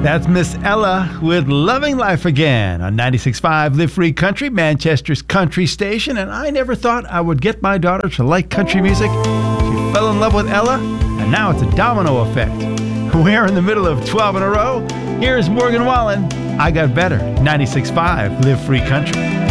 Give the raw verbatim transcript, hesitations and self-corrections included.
That's Miss Ella with Loving Life Again on ninety-six point five Live Free Country, Manchester's country station. And I never thought I would get my daughter to like country music. She fell in love with Ella, and now it's a domino effect. We're in the middle of twelve in a row. Here's Morgan Wallen. I Got Better, ninety-six point five Live Free Country.